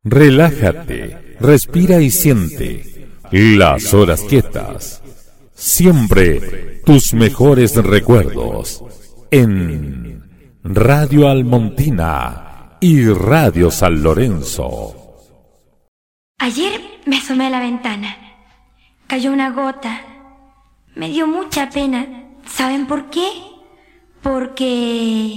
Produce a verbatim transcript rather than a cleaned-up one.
Relájate, respira y siente las horas quietas. Siempre tus mejores recuerdos en Radio Almontina y Radio San Lorenzo. Ayer me asomé a la ventana. Cayó una gota. Me dio mucha pena. ¿Saben por qué? Porque...